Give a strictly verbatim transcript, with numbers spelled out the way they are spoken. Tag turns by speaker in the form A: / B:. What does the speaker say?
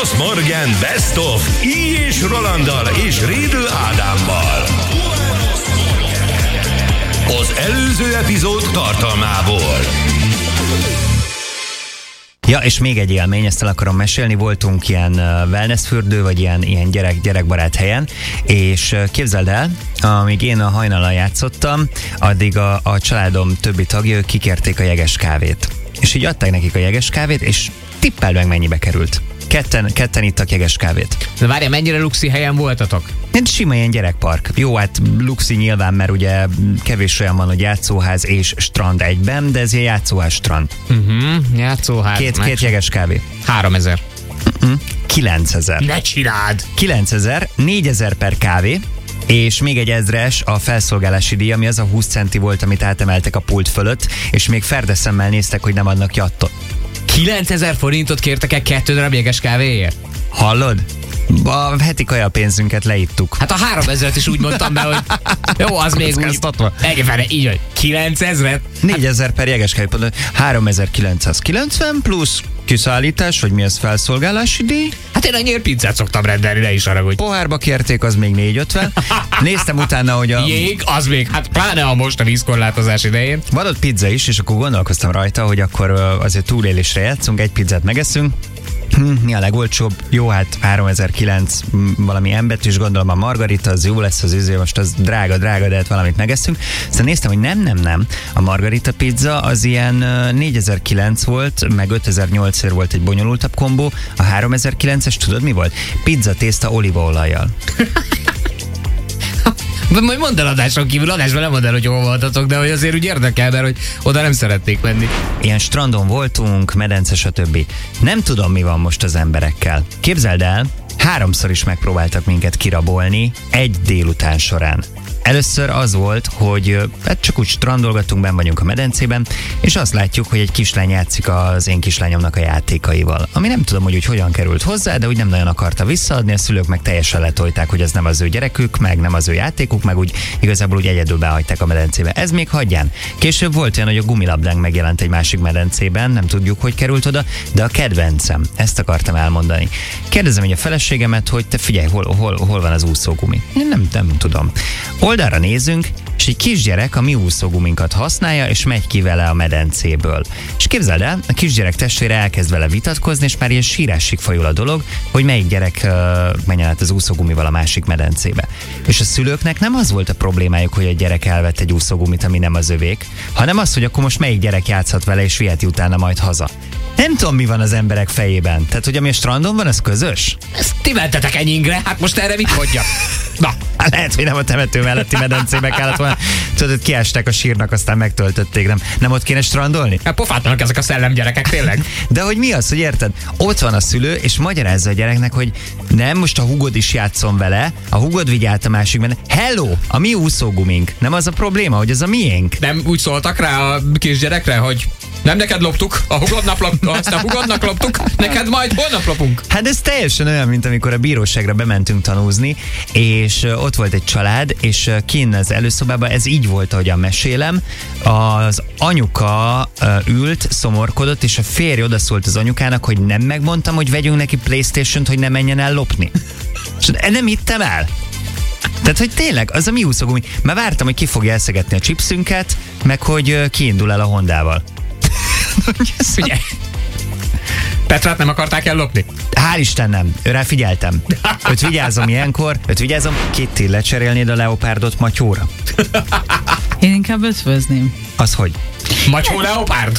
A: Morgan Best of I. és Rolanddal és Rédl Ádámmal. Az előző epizód tartalmából.
B: Ja, és még egy élmény, ezt el akarom mesélni, voltunk ilyen wellnessfürdő, vagy ilyen, ilyen gyerek, gyerekbarát helyen, és képzeld el, amíg én a hajnalon játszottam, addig a, a családom többi tagja, ők kikérték a jeges kávét. És így adták nekik a jeges kávét, és tippeld meg mennyibe került. Ketten, ketten ittak jeges kávét.
C: De várjál, mennyire luxi helyen voltatok?
B: Egy sima ilyen gyerekpark. Jó, hát luxi nyilván, mert ugye kevés olyan van, hogy játszóház és strand egyben, de ez ilyen játszóház strand.
C: Uh-huh, játszóház.
B: Két, két jeges kávé.
C: Háromezer.
B: Uh-uh. Kilencezer.
C: Ne csináld!
B: Kilencezer, négyezer per kávé, és még egy ezres a felszolgálási díj, ami az a húsz centi volt, amit átemeltek a pult fölött, és még ferdeszemmel néztek, hogy nem adnak jattot.
C: kilencezer forintot kértek el kettő darab jeges kávéért?
B: Hallod? A heti kajapénzünket leittuk.
C: Hát a háromezret is úgy mondtam be, hogy jó, az még úgy. Egyefelé, így vagy. kilencezret?
B: négyezer per jeges kávé, háromezer-kilencszázkilencven plusz kiszállítás, vagy mi az, felszolgálási díj?
C: Hát én annyiért pizzát szoktam rendelni, ne is haragudj.
B: Pohárba kérték, az még négyszázötven. Néztem utána, hogy a...
C: Jég, az még, hát pláne a most a vízkorlátozás idején.
B: Van ott pizza is, és akkor gondolkoztam rajta, hogy akkor azért túlélésre játszunk, egy pizzát megeszünk. Mi a legolcsóbb? Jó, hát háromezer-kilencszáz valami embetűs, gondolom a margarita, az jó lesz, az üző, most az drága, drága, de hát valamit megeszünk. Aztán néztem, hogy nem, nem, nem. A margarita pizza az ilyen négyezer-kilencszáz volt, meg ötezer-nyolcszáz volt egy bonyolultabb kombó. A háromezer-kilencszázes tudod mi volt? Pizza tészta olívaolajjal.
C: Majd mondd el adáson kívül, adásban nem mondd el, hogy hol voltatok, de hogy azért úgy érdekel, mert hogy oda nem szeretnék menni.
B: Ilyen strandon voltunk, medence, stb. Nem tudom, mi van most az emberekkel. Képzeld el, háromszor is megpróbáltak minket kirabolni egy délután során. Először az volt, hogy hát csak úgy strandolgatunk, benn vagyunk a medencében, és azt látjuk, hogy egy kislány játszik az én kislányomnak a játékaival. Ami nem tudom, hogy úgy hogyan került hozzá, de úgy nem nagyon akarta visszaadni, a szülők meg teljesen letolták, hogy ez nem az ő gyerekük, meg nem az ő játékuk, meg úgy igazából úgy egyedül behagyták a medencébe. Ez még hagyján. Később volt olyan, hogy a gumilabdánk megjelent egy másik medencében, nem tudjuk, hogy került oda, de a kedvencem, ezt akartam elmondani. Kérdezem így a feleségemet, hogy te figyelj, hol, hol, hol van az úszógumi? Én nem, nem tudom. Oldalra nézünk, és egy kisgyerek a mi úszóguminkat használja, és megy ki vele a medencéből. És képzeld el, a kisgyerek testvére elkezd vele vitatkozni, és már ilyen sírásig fajul a dolog, hogy melyik gyerek uh, menjen át az úszógumival a másik medencébe. És a szülőknek nem az volt a problémájuk, hogy a gyerek elvett egy úszógumit, ami nem az övék, hanem az, hogy akkor most melyik gyerek játszhat vele, és viheti utána majd haza. Nem tudom, mi van az emberek fejében. Tehát, hogy ami a strandon van, az közös?
C: Ezt ti mentetek enyingre, hát most erre mit mondjak? Na.
B: Lehet, hogy nem a temető melletti medencébe kellett volna. Tudod, kiásták a sírnak, aztán megtöltötték. Nem, nem ott kéne strandolni?
C: Hát pofátlanak ezek a szellemgyerekek, tényleg.
B: De hogy mi az, hogy érted? Ott van a szülő, és magyarázza a gyereknek, hogy nem, most a hugod is játszon vele, a hugod vigy át a másikben. Hello, a mi úszógumink. Nem az a probléma, hogy az a miénk.
C: Nem úgy szóltak rá a kisgyerekre, hogy nem neked loptuk, a hugodnak loptuk, azt a hugodnak loptuk, neked majd holnap lopunk.
B: Hát ez teljesen olyan, mint amikor a bíróságra bementünk tanúzni, és ott volt egy család, és kinn az előszobában, ez így volt, ahogyan mesélem, az anyuka ült, szomorkodott, és a férj odaszólt az anyukának, hogy nem megmondtam, hogy vegyünk neki PlayStation-t, hogy ne menjen el lopni. És nem hittem el. Tehát, hogy tényleg, az a mi úszógumi. Már vártam, hogy ki fogja elszegetni a chipsünket, meg hogy kiindul el a Hondával.
C: Figyelj! Petrát nem akarták ellopni?
B: Hál' Isten nem, őre figyeltem. Őt vigyázom ilyenkor, őt vigyázom. Kitty, lecserélnéd a leopárdot matyóra?
D: Én inkább ötvözném.
B: Az hogy?
C: Matyó leopárd?